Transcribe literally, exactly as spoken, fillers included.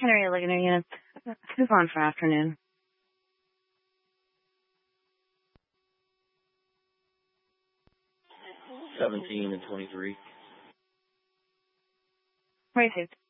Henry Ligonier units. Who's on for afternoon? seventeen and twenty-three. Where is it?